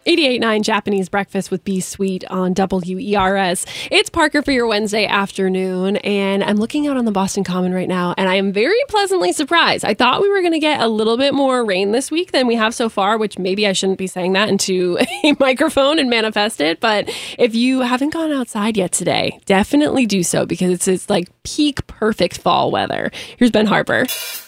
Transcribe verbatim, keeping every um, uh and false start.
eighty-eight point nine Japanese Breakfast with B Sweet on W E R S. It's Parker for your Wednesday afternoon, and I'm looking out on the Boston Common right now, and I am very pleasantly surprised. I thought we were going to get a little bit more rain this week than we have so far, which maybe I shouldn't be saying that into a microphone and manifest it, but if you haven't gone outside yet today, definitely do so because it's, it's like peak perfect fall weather. Here's Ben Harper.